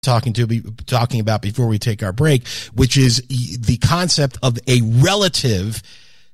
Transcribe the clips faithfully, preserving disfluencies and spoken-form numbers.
talking to be talking about before we take our break, which is the concept of a relative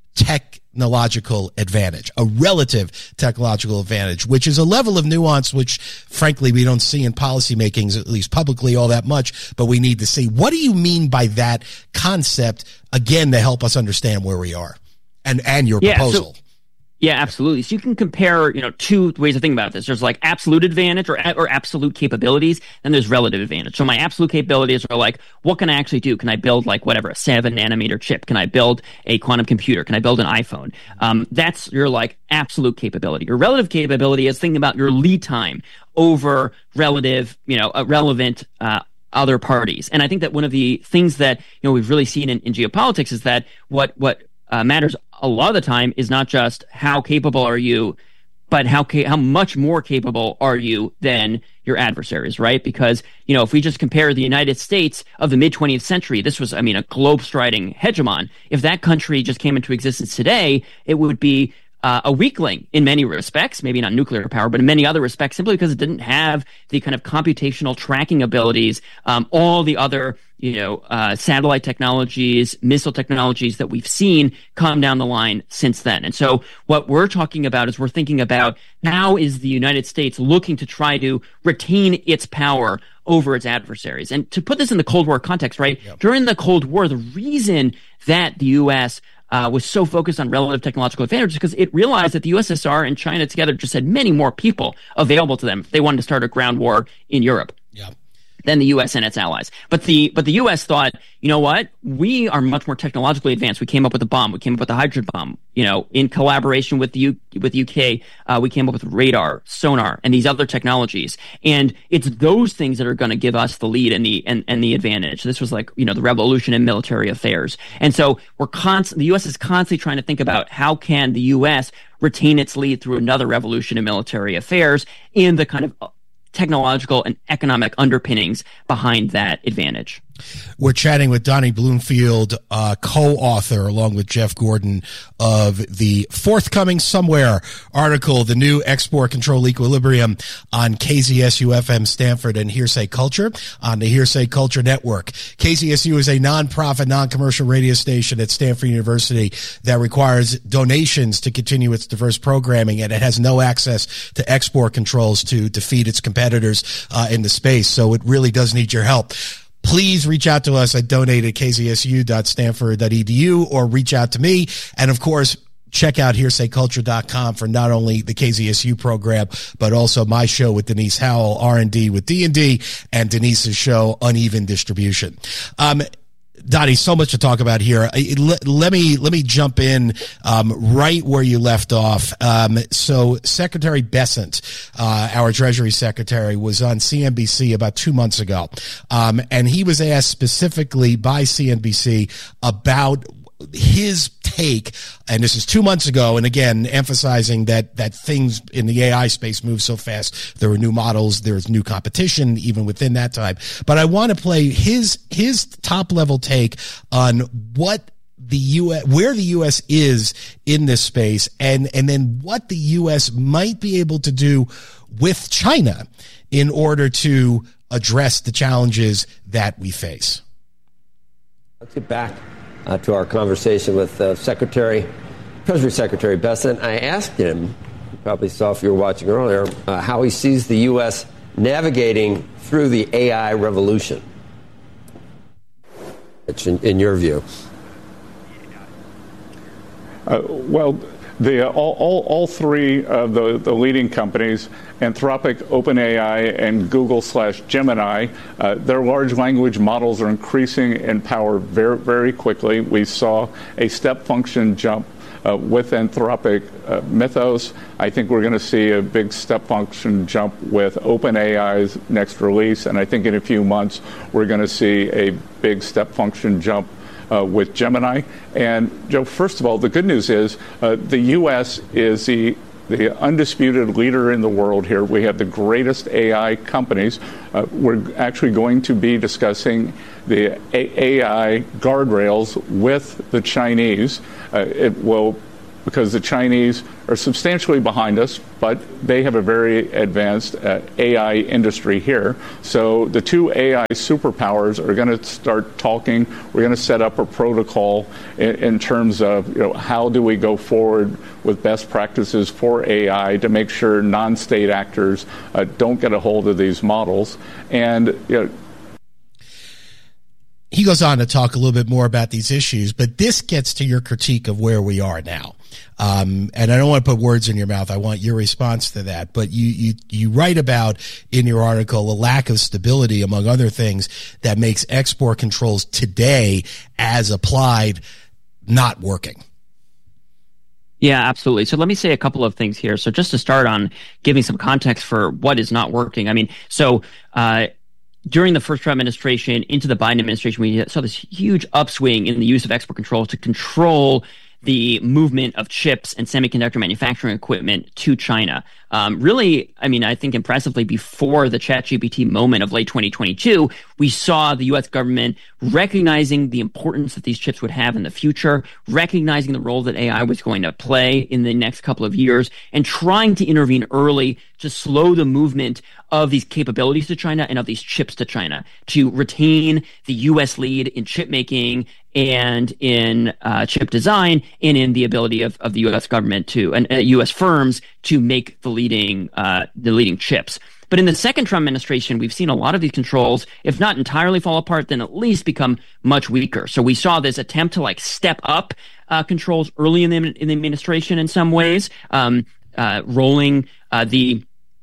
technological advantage, a relative technological advantage, which is a level of nuance which, frankly, we don't see in policy makings, at least publicly, all that much, but we need to see. What do you mean by that concept, again, to help us understand where we are and, and your yeah, proposal? So- Yeah, absolutely. So you can compare, you know, two ways of thinking about this. There's like absolute advantage or or absolute capabilities, and there's relative advantage. So my absolute capabilities are like, what can I actually do? Can I build like whatever, a seven nanometer chip? Can I build a quantum computer? Can I build an iPhone? Um, that's your like absolute capability. Your relative capability is thinking about your lead time over relative, you know, uh, relevant uh other parties. And I think that one of the things that, you know, we've really seen in, in geopolitics is that what what Uh, matters a lot of the time is not just how capable are you, but how ca- how much more capable are you than your adversaries, right? Because, you know, if we just compare the United States of the mid-twentieth century, this was, I mean, a globe-striding hegemon. If that country just came into existence today, it would be uh, a weakling in many respects, maybe not nuclear power, but in many other respects, simply because it didn't have the kind of computational tracking abilities, um, all the other, you know, uh, satellite technologies, missile technologies that we've seen come down the line since then. And so what we're talking about is we're thinking about how is the United States looking to try to retain its power over its adversaries. And to put this in the Cold War context, right? Yep. During the Cold War, the reason that the U S Uh, was so focused on relative technological advantage because it realized that the U S S R and China together just had many more people available to them if they wanted to start a ground war in Europe. Yeah. Than the U S and its allies. But the but the U S thought, you know what? We are much more technologically advanced. We came up with the bomb. We came up with the hydrogen bomb. You know, in collaboration with the U, with U K, uh, we came up with radar, sonar, and these other technologies. And it's those things that are going to give us the lead and the and, and the advantage. This was like, you know, the revolution in military affairs. And so we're constant. The U S is constantly trying to think about how can the U S retain its lead through another revolution in military affairs in the kind of technological and economic underpinnings behind that advantage. We're chatting with Donnie Bloomfield, uh, co-author, along with Jeff Gordon, of the forthcoming somewhere article, The New Export Control Equilibrium, on K Z S U F M Stanford and Hearsay Culture on the Hearsay Culture Network. K Z S U is a non-profit, non-commercial radio station at Stanford University that requires donations to continue its diverse programming, and it has no access to export controls to defeat its competitors uh, in the space. So it really does need your help. Please reach out to us at donate at k z s u dot stanford dot e d u or reach out to me. And, of course, check out hearsay culture dot com for not only the K Z S U program, but also my show with Denise Howell, R and D with D and D, and Denise's show, Uneven Distribution. Um, Donnie, so much to talk about here. Let, let me let me jump in um, right where you left off. Um, so Secretary Bessent, uh, our Treasury Secretary, was on C N B C about two months ago, um, and he was asked specifically by C N B C about his take, and this is two months ago, and again, emphasizing that that things in the A I space move so fast. There are new models, there's new competition even within that time. But I want to play his his top level take on what the U S, where the U S is in this space, and and then what the U S might be able to do with China in order to address the challenges that we face. Let's get back Uh, to our conversation with uh, Secretary, Treasury Secretary Bessent. I asked him, you probably saw if you were watching earlier, uh, how he sees the U S navigating through the A I revolution. In, in your view. Uh, well, the, uh, all, all, all three of the, the leading companies, Anthropic, OpenAI, and Google slash Gemini, uh, their large language models are increasing in power very, very quickly. We saw a step function jump uh, with Anthropic uh, Mythos. I think we're going to see a big step function jump with OpenAI's next release, and I think in a few months we're going to see a big step function jump Uh, with Gemini. And, Joe, first of all, the good news is uh, the U S is the the undisputed leader in the world here. We have the greatest A I companies. Uh, we're actually going to be discussing the A I guardrails with the Chinese. Uh, it will because the Chinese are substantially behind us, but they have a very advanced uh, A I industry here. So the two A I superpowers are going to start talking. We're going to set up a protocol in, in terms of, you know, how do we go forward with best practices for A I to make sure non-state actors uh, don't get a hold of these models. And, you know, he goes on to talk a little bit more about these issues, but this gets to your critique of where we are now. Um, and I don't want to put words in your mouth. I want your response to that. But you, you, you write about in your article a lack of stability, among other things, that makes export controls today as applied not working. Yeah, absolutely. So let me say a couple of things here. So just to start on giving some context for what is not working. I mean, so, uh, during the first Trump administration into the Biden administration, we saw this huge upswing in the use of export controls to control the movement of chips and semiconductor manufacturing equipment to China. Um, really, I mean, I think impressively before the ChatGPT moment of late twenty twenty-two, we saw the U S government recognizing the importance that these chips would have in the future, recognizing the role that A I was going to play in the next couple of years, and trying to intervene early to slow the movement of these capabilities to China and of these chips to China, to retain the U S lead in chip making and in uh, chip design, and in the ability of, of the U S government to, and uh, U S firms to make the leading uh, the leading chips. But in the second Trump administration, we've seen a lot of these controls, if not entirely fall apart, then at least become much weaker. So we saw this attempt to like step up uh, controls early in the, in the administration in some ways, um, uh, rolling uh, the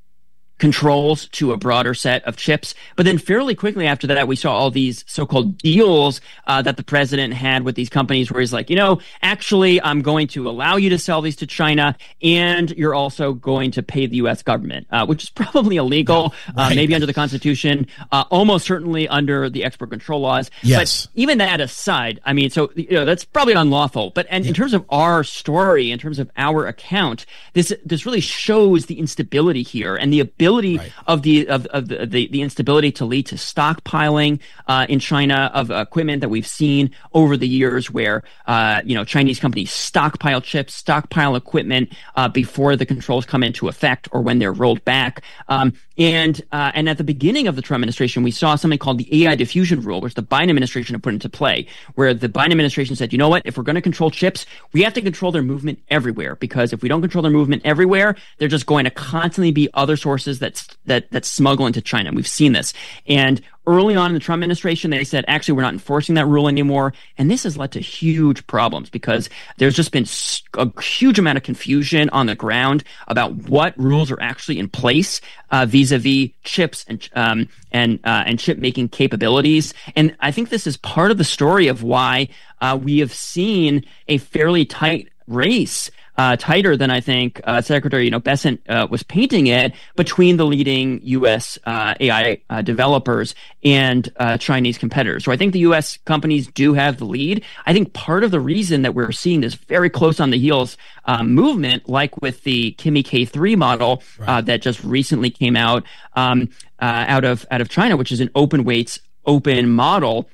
controls to a broader set of chips. But then fairly quickly after that, we saw all these so-called deals uh, that the president had with these companies where he's like, you know, actually, I'm going to allow you to sell these to China, and you're also going to pay the U S government, uh, which is probably illegal, right. uh, maybe under the Constitution, uh, almost certainly under the export control laws. Yes. But even that aside, I mean, so you know, that's probably unlawful. But and yeah. in terms of our story, in terms of our account, this this really shows the instability here and the ability Right. of the of, of the, the the instability to lead to stockpiling uh, in China of equipment that we've seen over the years, where uh, you know Chinese companies stockpile chips, stockpile equipment uh, before the controls come into effect or when they're rolled back. Um, and uh, and at the beginning of the Trump administration, we saw something called the A I diffusion rule, which the Biden administration had put into play, where the Biden administration said, you know what, if we're going to control chips, we have to control their movement everywhere, because if we don't control their movement everywhere, they're just going to constantly be other sources that that that smuggle into China. We've seen this. And early on in the Trump administration, they said, actually, we're not enforcing that rule anymore. And this has led to huge problems, because there's just been a huge amount of confusion on the ground about what rules are actually in place uh, vis-a-vis chips and um, and uh, and chip making capabilities. And I think this is part of the story of why uh, we have seen a fairly tight race, Uh, tighter than I think uh, Secretary you know Bessent uh, was painting it, between the leading U S uh, A I uh, developers and uh, Chinese competitors. So I think the U S companies do have the lead. I think part of the reason that we're seeing this very close on the heels uh, movement, like with the Kimi K three model right. uh, that just recently came out um, uh, out of out of China, which is an open weights open model.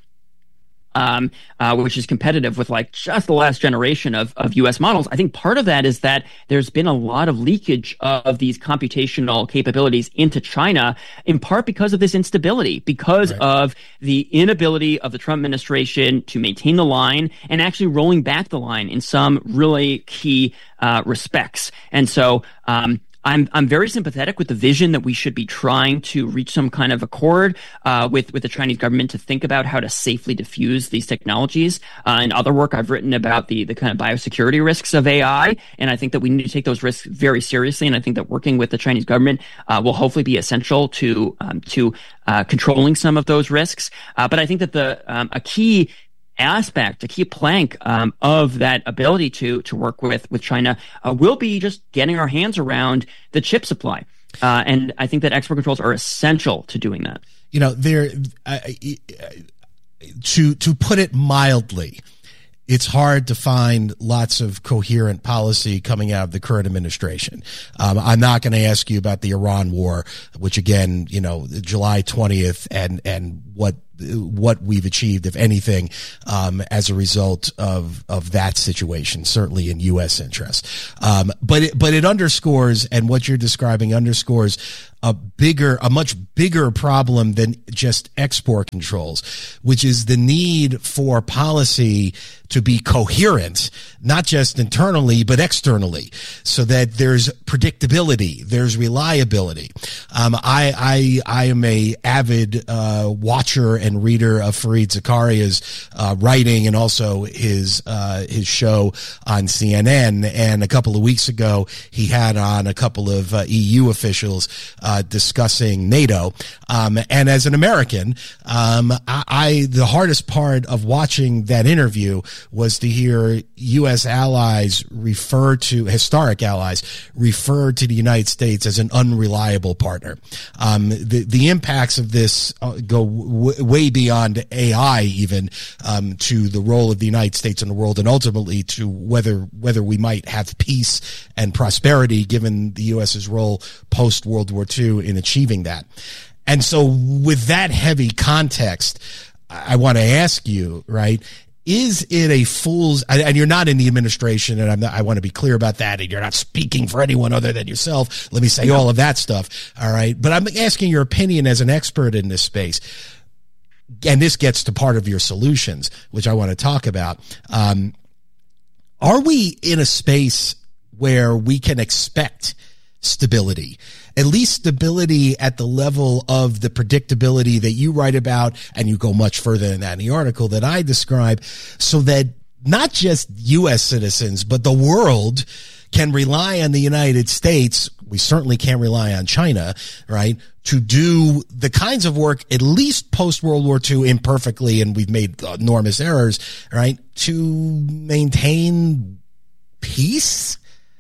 Um, uh, which is competitive with like just the last generation of, of U S models. I think part of that is that there's been a lot of leakage of these computational capabilities into China, in part because of this instability, because right. of the inability of the Trump administration to maintain the line and actually rolling back the line in some really key uh, respects. And so, um, I'm I'm very sympathetic with the vision that we should be trying to reach some kind of accord uh, with with the Chinese government to think about how to safely diffuse these technologies. Uh, in other work I've written about the the kind of biosecurity risks of A I, and I think that we need to take those risks very seriously. And I think that working with the Chinese government uh, will hopefully be essential to um, to uh, controlling some of those risks. Uh, but I think that the um, a key aspect, a key plank um, of that ability to to work with with China uh, will be just getting our hands around the chip supply, uh, and I think that export controls are essential to doing that. You know, there uh, to to put it mildly, it's hard to find lots of coherent policy coming out of the current administration. Um, I'm not going to ask you about the Iran war, which again, you know, July twentieth, and and what what we've achieved, if anything, um, as a result of of that situation, certainly in U S interest. Um, but it, but it underscores, and what you're describing underscores a bigger, a much bigger problem than just export controls, which is the need for policy to be coherent, not just internally, but externally, so that there's predictability, there's reliability. Um, I, I, I am a avid, uh, watcher and reader of Fareed Zakaria's, uh, writing, and also his, uh, his show on C N N. And a couple of weeks ago, he had on a couple of uh, E U officials, uh, discussing NATO. Um, and as an American, um, I, I, the hardest part of watching that interview was to hear U S allies refer to, historic allies, refer to the United States as an unreliable partner. Um, the, the impacts of this uh, go w- way beyond A I even, um, to the role of the United States in the world, and ultimately to whether, whether we might have peace and prosperity given the U S's role post World War Two in achieving that. And so with that heavy context, I want to ask you, right, is it a fool's, and you're not in the administration, and I'm not, I want to be clear about that, and you're not speaking for anyone other than yourself. Let me say all of that stuff. All right. But I'm asking your opinion as an expert in this space. And this gets to part of your solutions, which I want to talk about. Um, are we in a space where we can expect stability, at least stability at the level of the predictability that you write about, and you go much further than that in the article that I describe, so that not just U S citizens, but the world can rely on the United States? We certainly can't rely on China, right, to do the kinds of work, at least post-World War Two, imperfectly, and we've made enormous errors, right, to maintain peace?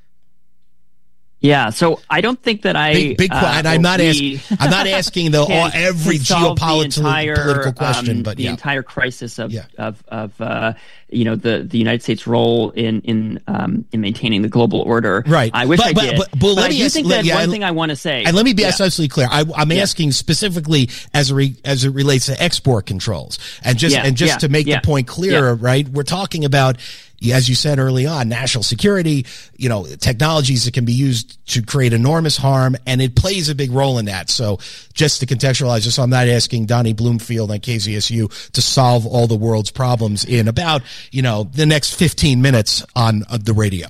Yeah, so I don't think that I. Big, big, uh, and I'm not asking. I'm not asking the all, every geopolitical question, um, but the yeah. entire crisis of yeah. of of uh, you know the, the United States' role in in um, in maintaining the global order. Right. I wish but, I but, did. But, but, but let I me do ask, think let, that yeah, one and, thing I want to say. And let me be yeah. absolutely clear. I, I'm yeah. asking specifically as a re, as it relates to export controls, and just yeah. and just yeah. to make yeah. the point clearer, yeah. right? We're talking about, as you said early on, national security, you know, technologies that can be used to create enormous harm, and it plays a big role in that. So just to contextualize this, I'm not asking Donnie Bloomfield on K Z S U to solve all the world's problems in about, you know, the next fifteen minutes on uh, the radio.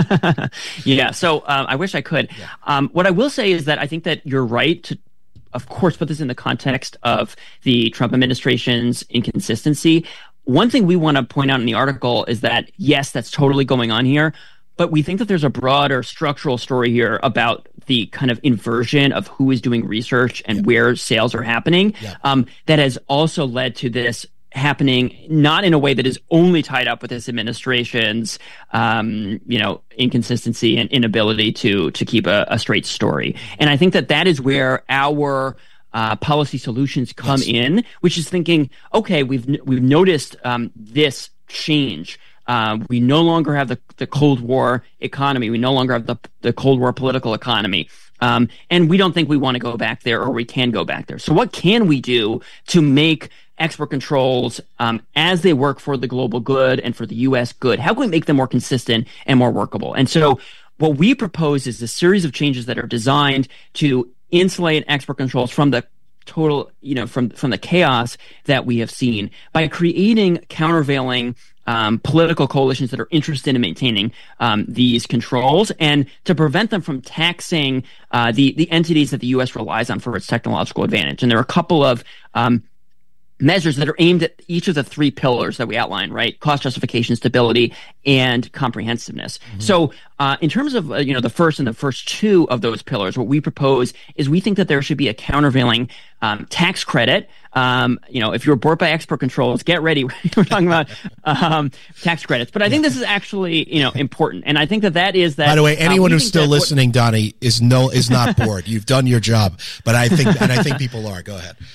yeah. So um, I wish I could. Yeah. Um, what I will say is that I think that you're right to, of course, put this in the context of the Trump administration's inconsistency. One thing we want to point out in the article is that, yes, that's totally going on here, but we think that there's a broader structural story here about the kind of inversion of who is doing research and yep. where sales are happening, yep. um, that has also led to this happening not in a way that is only tied up with this administration's, um, you know, inconsistency and inability to to keep a, a straight story. And I think that that is where our Uh, policy solutions come yes. in, which is thinking, okay, we've we've noticed um, this change. Uh, we no longer have the, the Cold War economy. We no longer have the the Cold War political economy, um, and we don't think we want to go back there, or we can go back there. So, what can we do to make export controls um, as they work for the global good and for the U S good? How can we make them more consistent and more workable? And so, what we propose is a series of changes that are designed to insulate export controls from the total, you know, from from the chaos that we have seen by creating countervailing um, political coalitions that are interested in maintaining um, these controls, and to prevent them from taxing uh, the the entities that the U S relies on for its technological advantage. And there are a couple of um, measures that are aimed at each of the three pillars that we outline, right? Cost justification, stability, and comprehensiveness. Mm-hmm. So uh, in terms of, uh, you know, the first and the first two of those pillars, what we propose is we think that there should be a countervailing um, tax credit. Um, you know, if you're bored by export controls, get ready. We're talking about um, tax credits. But I think this is actually, you know, important. And I think that that is that. By the way, anyone uh, who's still listening, what, Donnie, is no is not bored. You've done your job. But I think, and I think people are. Go ahead.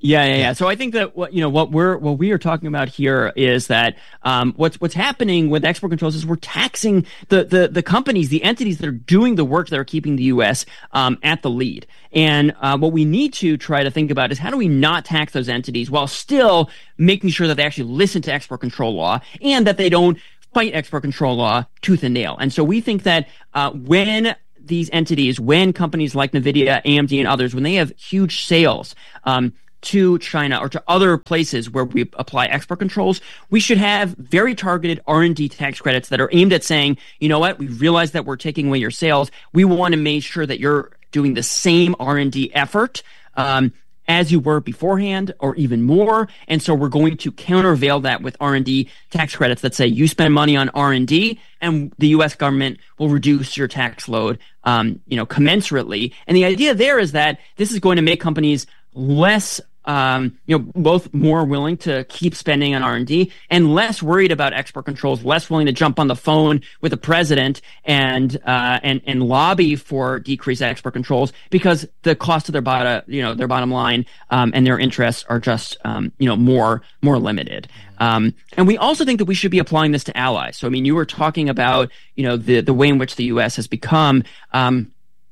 Yeah, yeah, yeah. So I think that what you know what we're what we are talking about here is that um, what's what's happening with export controls is we're taxing the the the companies, the entities that are doing the work that are keeping the U S um, at the lead. And uh, what we need to try to think about is how do we not tax those entities while still making sure that they actually listen to export control law and that they don't fight export control law tooth and nail. And so we think that uh, when these entities, when companies like NVIDIA, A M D, and others, when they have huge sales um, to China or to other places where we apply export controls, we should have very targeted R and D tax credits that are aimed at saying, you know what, we realize that we're taking away your sales. We want to make sure that you're doing the same R and D effort um, as you were beforehand or even more. And so we're going to countervail that with R and D tax credits that say you spend money on R and D and the U S government will reduce your tax load, um, you know, commensurately. And the idea there is that this is going to make companies less Um, you know, both more willing to keep spending on R and D and less worried about export controls, less willing to jump on the phone with the president and uh, and and lobby for decreased export controls because the cost of their bottom, you know, their bottom line um, and their interests are just um, you know more more limited. Um, and we also think that we should be applying this to allies. So I mean, you were talking about you know the the way in which the U S has become. Um,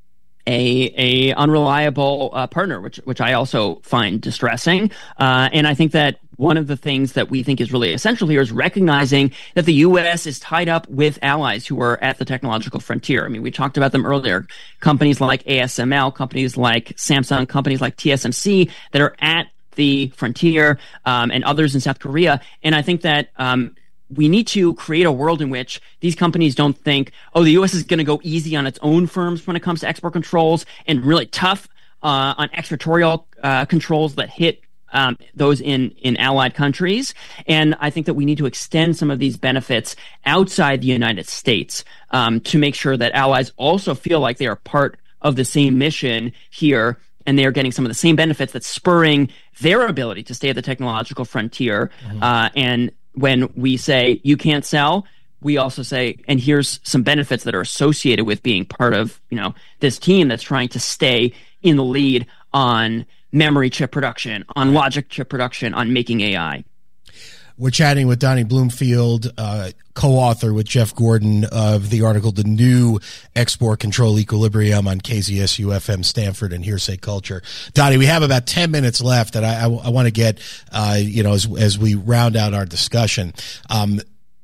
a a unreliable uh, partner, which which I also find distressing. Uh, and I think that one of the things that we think is really essential here is recognizing that the U S is tied up with allies who are at the technological frontier. I mean, we talked about them earlier. Companies like A S M L, companies like Samsung, companies like T S M C that are at the frontier, um, and others in South Korea. And I think that um, we need to create a world in which these companies don't think, oh, the U S is going to go easy on its own firms when it comes to export controls and really tough uh, on extraterritorial uh, controls that hit um, those in, in allied countries. And I think that we need to extend some of these benefits outside the United States um, to make sure that allies also feel like they are part of the same mission here and they are getting some of the same benefits that's spurring their ability to stay at the technological frontier. Mm-hmm. Uh, and when we say you can't sell, we also say, and here's some benefits that are associated with being part of, you know, this team that's trying to stay in the lead on memory chip production, on logic chip production, on making A I. We're chatting with Donnie Bloomfield, uh, co-author with Jeff Gordon of the article, The New Export Control Equilibrium on K Z S U F M Stanford and Hearsay Culture. Donnie, we have about ten minutes left, and I, I, I want to get, uh, you know, as, as we round out our discussion. Um,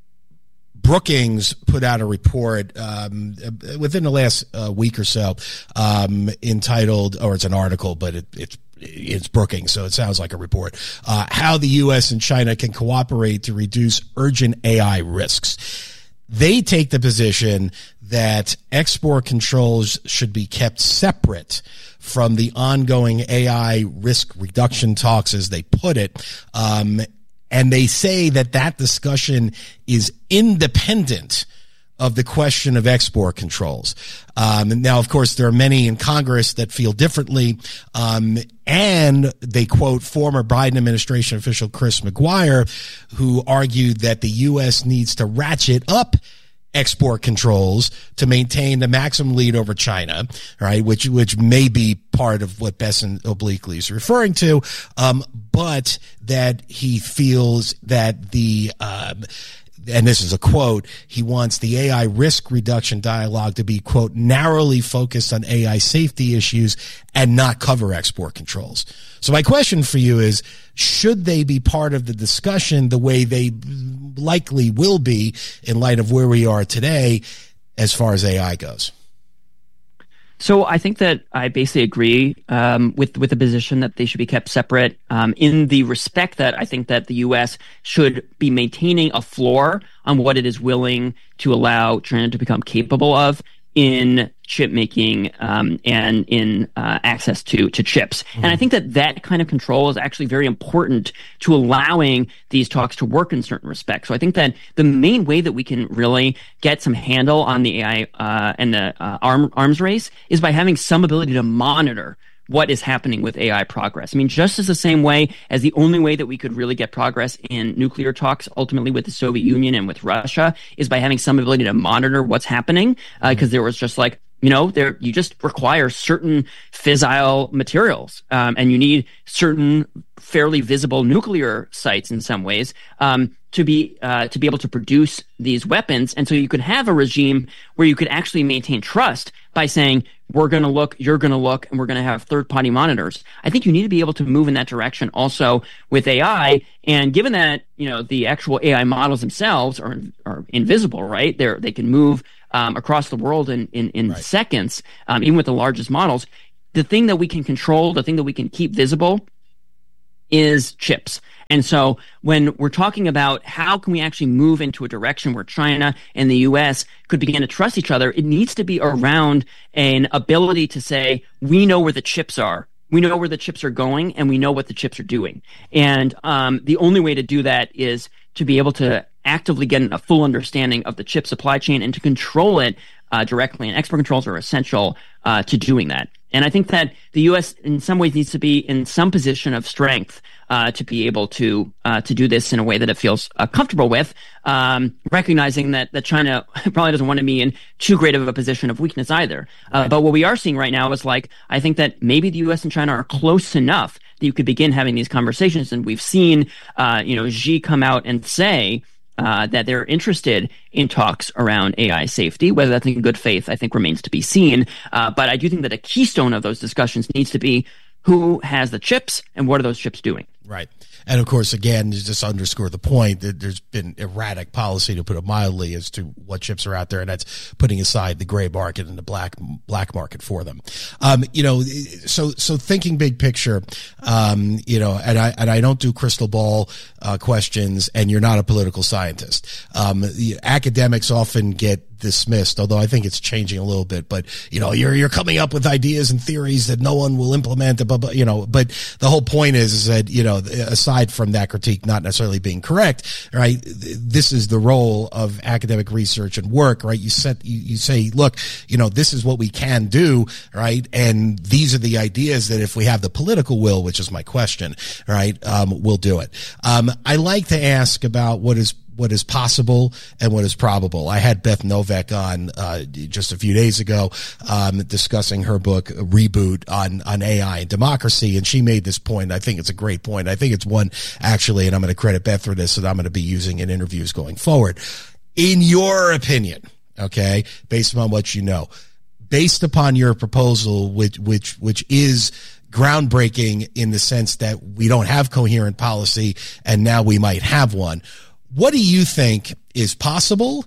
Brookings put out a report um, within the last uh, week or so um, entitled, or it's an article, but it, it's it's Brookings, so it sounds like a report, uh, how the U S and China can cooperate to reduce urgent A I risks. They take the position that export controls should be kept separate from the ongoing A I risk reduction talks, as they put it, um, and they say that that discussion is independent of the question of export controls. Um, now, of course, there are many in Congress that feel differently, um, and they quote former Biden administration official Chris McGuire, who argued that the U S needs to ratchet up export controls to maintain the maximum lead over China, right? Which which may be part of what Besson obliquely is referring to, um, but that he feels that the um, and this is a quote, he wants the A I risk reduction dialogue to be, quote, narrowly focused on A I safety issues and not cover export controls. So my question for you is, should they be part of the discussion the way they likely will be in light of where we are today as far as A I goes? So I think that I basically agree um, with with the position that they should be kept separate um, in the respect that I think that the U S should be maintaining a floor on what it is willing to allow China to become capable of in chip making um, and in uh, access to to chips. Mm-hmm. And I think that that kind of control is actually very important to allowing these talks to work in certain respects. So I think that the main way that we can really get some handle on the A I uh, and the uh, arm, arms race is by having some ability to monitor what is happening with A I progress. I mean, just as the same way as the only way that we could really get progress in nuclear talks, ultimately with the Soviet Union and with Russia, is by having some ability to monitor what's happening, because uh, there was just like You know, there you just require certain fissile materials, um, and you need certain fairly visible nuclear sites in some ways um, to be uh, to be able to produce these weapons. And so you could have a regime where you could actually maintain trust by saying, we're going to look, you're going to look, and we're going to have third-party monitors. I think you need to be able to move in that direction also with A I. And given that, you know, the actual A I models themselves are are invisible, right? They're they can move um, across the world in in, in right. seconds, um, even with the largest models. The thing that we can control, the thing that we can keep visible, is chips. And so when we're talking about how can we actually move into a direction where China and the U S could begin to trust each other, it needs to be around an ability to say, we know where the chips are. We know where the chips are going, and we know what the chips are doing. And um, the only way to do that is to be able to actively get a full understanding of the chip supply chain and to control it uh, directly. And export controls are essential uh, to doing that. And I think that the U S in some ways needs to be in some position of strength uh, to be able to uh, to do this in a way that it feels uh, comfortable with, um, recognizing that, that China probably doesn't want to be in too great of a position of weakness either. Uh, but what we are seeing right now is like, I think that maybe the U S and China are close enough that you could begin having these conversations. And we've seen, uh, you know, Xi come out and say, Uh, that they're interested in talks around A I safety. Whether that's in good faith, I think remains to be seen. Uh, but I do think that a keystone of those discussions needs to be who has the chips and what are those chips doing. Right. And of course, again, to just underscore the point that there's been erratic policy, to put it mildly, as to what chips are out there, and that's putting aside the gray market and the black black market for them. Um, you know, so so thinking big picture, um, you know, and I and I don't do crystal ball uh, questions, and you're not a political scientist. Um, the academics often get dismissed, although I think it's changing a little bit. But you know, you're you're coming up with ideas and theories that no one will implement. But you know, but the whole point is, is that you know, aside from that critique not necessarily being correct, right? This is the role of academic research and work, right? You set you, you say, look, you know, this is what we can do, right? And these are the ideas that if we have the political will, which is my question, right, um, we'll do it. Um, I like to ask about what is. what is possible and what is probable. I had Beth Novak on uh, just a few days ago um, discussing her book Reboot on on A I and democracy, and she made this point. I think it's a great point. I think it's one, actually, and I'm going to credit Beth for this, that I'm going to be using in interviews going forward. In your opinion, okay, based upon what you know, based upon your proposal, which which which is groundbreaking in the sense that we don't have coherent policy and now we might have one, what do you think is possible?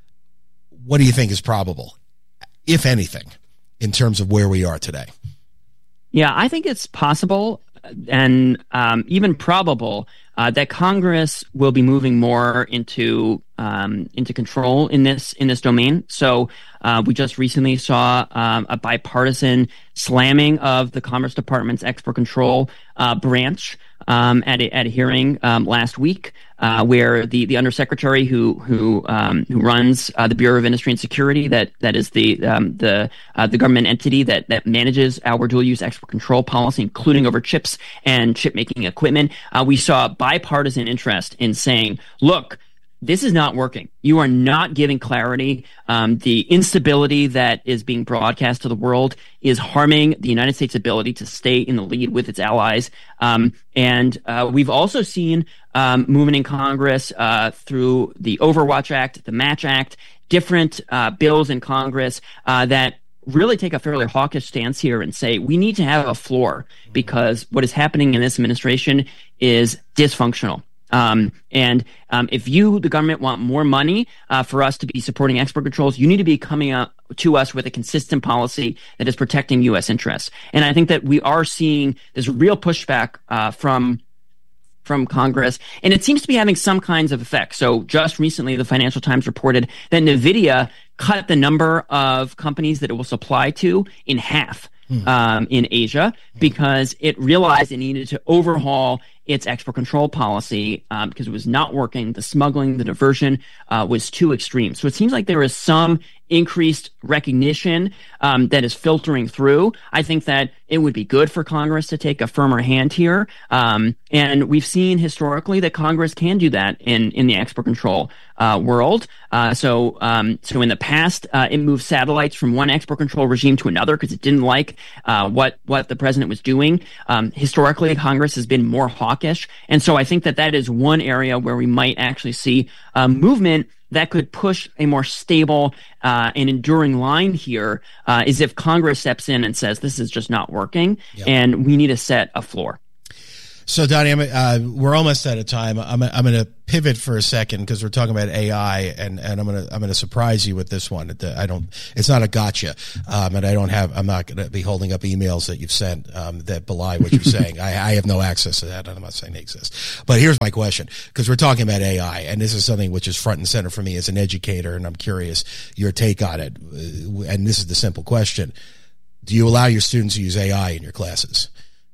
What do you think is probable, if anything, in terms of where we are today? Yeah, I think it's possible and um, even probable uh, that Congress will be moving more into um, into control in this in this domain. So uh, we just recently saw um, a bipartisan slamming of the Commerce Department's export control uh, branch um, at a, at a hearing um, last week, uh, where the, the undersecretary who who um, who runs uh, the Bureau of Industry and Security, that that is the um, the uh, the government entity that that manages our dual use export control policy, including over chips and chip making equipment. Uh, we saw bipartisan interest in saying, look, this is not working. You are not giving clarity. Um, the instability that is being broadcast to the world is harming the United States' ability to stay in the lead with its allies. Um, and uh, we've also seen um, movement in Congress uh, through the Overwatch Act, the Match Act, different uh, bills in Congress uh, that really take a fairly hawkish stance here and say we need to have a floor, because what is happening in this administration is dysfunctional. Um, and um, if you, the government, want more money uh, for us to be supporting export controls, you need to be coming up to us with a consistent policy that is protecting U S interests. And I think that we are seeing this real pushback uh, from from Congress, and it seems to be having some kinds of effect. So just recently, the Financial Times reported that NVIDIA cut the number of companies that it will supply to in half. Um, in Asia, because it realized it needed to overhaul its export control policy um, because it was not working. The smuggling, the diversion uh, was too extreme. So it seems like there is some increased recognition um, that is filtering through. I think that it would be good for Congress to take a firmer hand here. Um, and we've seen historically that Congress can do that in, in the export control uh, world. Uh, so, um, so in the past, uh, it moved satellites from one export control regime to another because it didn't like uh, what, what the president was doing. Um, historically, Congress has been more hawkish. And so I think that that is one area where we might actually see uh, movement that could push a more stable uh, and enduring line here uh, is if Congress steps in and says, this is just not working, yep. and we need to set a floor. So, Donnie, I'm, uh, we're almost out of time. I'm, I'm going to pivot for a second because we're talking about A I, and, and I'm going to I'm going to surprise you with this one. I don't. It's not a gotcha, um, and I don't have. I'm not going to be holding up emails that you've sent um, that belie what you're saying. I, I have no access to that, and I'm not saying they exist. But here's my question, because we're talking about A I, and this is something which is front and center for me as an educator, and I'm curious your take on it. And this is the simple question: do you allow your students to use A I in your classes?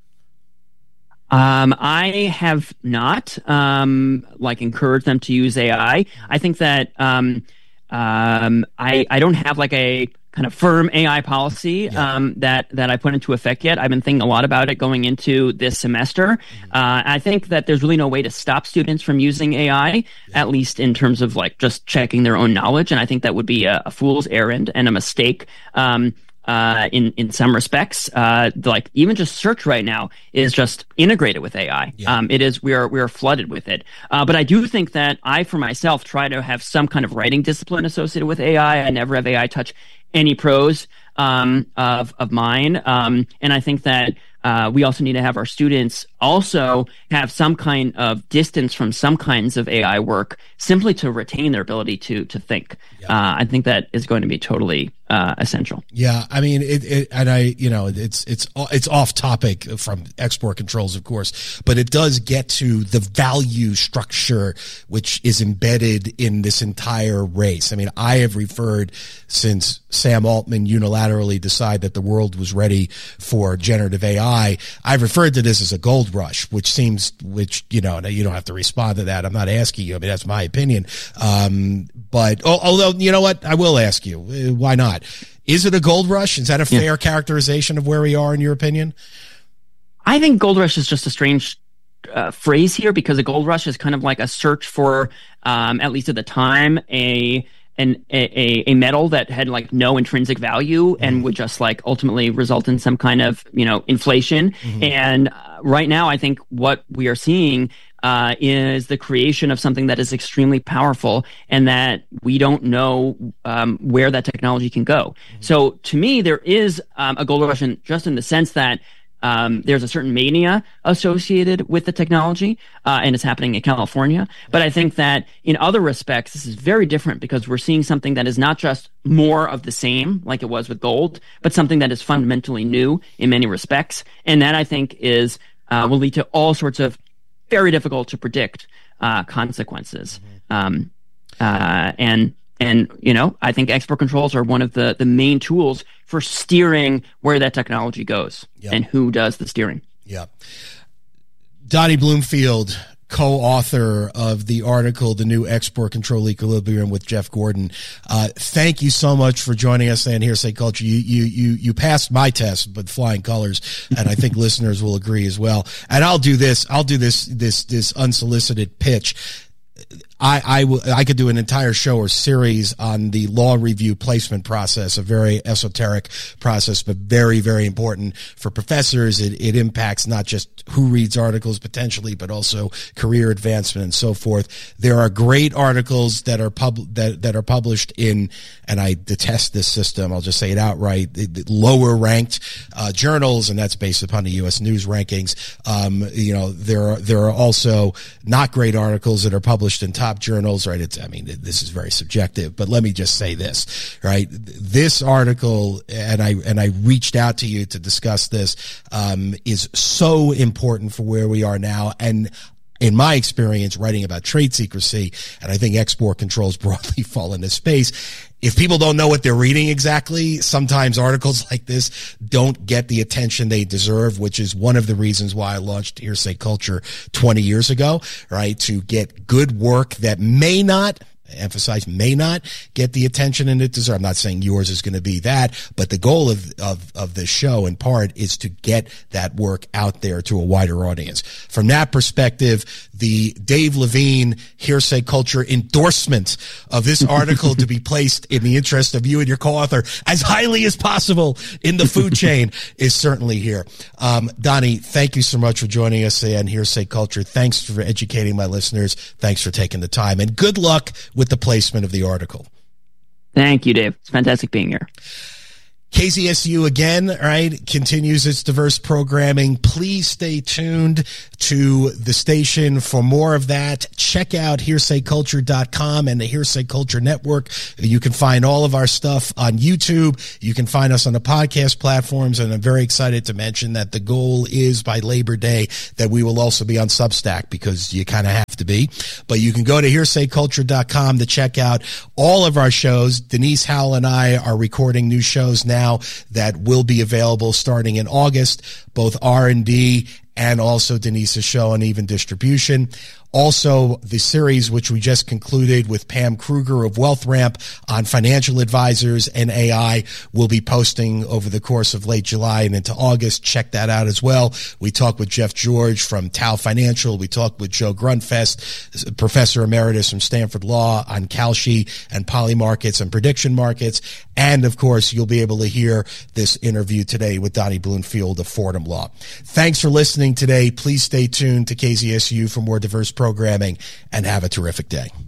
Um, I have not, um, like encouraged them to use A I. I think that, um, um, I, I don't have like a kind of firm A I policy, yeah. um, that, that I put into effect yet. I've been thinking a lot about it going into this semester. Mm-hmm. Uh, I think that there's really no way to stop students from using A I, yeah. at least in terms of like just checking their own knowledge. And I think that would be a, a fool's errand and a mistake. Um, Uh, in, in some respects, uh, like even just search right now is just integrated with A I. Yeah. Um, it is, we are, we are flooded with it. Uh, but I do think that I, for myself, try to have some kind of writing discipline associated with A I. I never have A I touch any prose, um, of, of mine. Um, and I think that, uh, we also need to have our students also have some kind of distance from some kinds of A I work simply to retain their ability to, to think. Yeah. Uh, I think that is going to be totally, uh, essential. Yeah. I mean, it, it, and I, you know, it's, it's, it's off topic from export controls, of course, but it does get to the value structure, which is embedded in this entire race. I mean, I have referred since Sam Altman unilaterally decided that the world was ready for generative A I. I've referred to this as a gold rush, which seems, which, you know, you don't have to respond to that. I'm not asking you. I mean, that's my opinion. Um, but although, you know what, I will ask you, why not? Is it a gold rush? Is that a fair yeah. characterization of where we are in your opinion? I think gold rush is just a strange uh, phrase here because a gold rush is kind of like a search for, um, at least at the time, a An, a, a metal that had like no intrinsic value and mm-hmm. would just like ultimately result in some kind of, you know, inflation. Mm-hmm. And uh, right now, I think what we are seeing uh, is the creation of something that is extremely powerful and that we don't know um, where that technology can go. Mm-hmm. So to me, there is um, a gold rush in, just in the sense that Um, there's a certain mania associated with the technology, uh, and it's happening in California. But I think that in other respects, this is very different because we're seeing something that is not just more of the same, like it was with gold, but something that is fundamentally new in many respects. And that I think is uh, will lead to all sorts of very difficult to predict uh, consequences. Um, uh, and And, you know, I think export controls are one of the, the main tools for steering where that technology goes yep. and who does the steering. Yeah. Donnie Bloomfield, co-author of the article, The New Export Control Equilibrium with Jeff Gordon. Uh, thank you so much for joining us on Hearsay Culture. You, you, you, you passed my test with flying colors, and I think listeners will agree as well. And I'll do this, I'll do this, this, this unsolicited pitch. I, I, w- I could do an entire show or series on the law review placement process, a very esoteric process, but very, very important for professors. It, it impacts not just who reads articles potentially, but also career advancement and so forth. There are great articles that are pub that, that are published in, and I detest this system, I'll just say it outright, the, the lower ranked uh, journals, and that's based upon the U S News rankings. Um, you know, there are, there are also not great articles that are published in top journals, right? It's, I mean, this is very subjective, but let me just say this, right? This article, and I, and I reached out to you to discuss this, um, is so important for where we are now. And in my experience, writing about trade secrecy, and I think export controls broadly fall into space. If people don't know what they're reading exactly, sometimes articles like this don't get the attention they deserve, which is one of the reasons why I launched Hearsay Culture twenty years ago, right? To get good work that may not, emphasize, may not get the attention it deserves. I'm not saying yours is going to be that, but the goal of, of, of this show in part is to get that work out there to a wider audience. From that perspective, the Dave Levine Hearsay Culture endorsement of this article to be placed in the interest of you and your co-author as highly as possible in the food chain is certainly here. Um, Donnie, thank you so much for joining us on Hearsay Culture. Thanks for educating my listeners. Thanks for taking the time, and good luck with the placement of the article. Thank you, Dave. It's fantastic being here. K Z S U again, right, continues its diverse programming. Please stay tuned to the station for more of that. Check out hearsay culture dot com and the Hearsay Culture Network. You can find all of our stuff on YouTube. You can find us on the podcast platforms, and I'm very excited to mention that the goal is by Labor Day that we will also be on Substack, because you kind of have to be. But you can go to hearsay culture dot com to check out all of our shows. Denise Howell and I are recording new shows now that will be available starting in August, both R and D and also Denise's show on Even Distribution. Also, the series which we just concluded with Pam Kruger of WealthRamp on financial advisors and A I will be posting over the course of late July and into August. Check that out as well. We talked with Jeff George from Tao Financial. We talked with Joe Grunfest, Professor Emeritus from Stanford Law, on Kalshi and poly markets and prediction markets. And, of course, you'll be able to hear this interview today with Donnie Bloomfield of Fordham Law. Thanks for listening today. Please stay tuned to K Z S U for more diverse programming, and have a terrific day.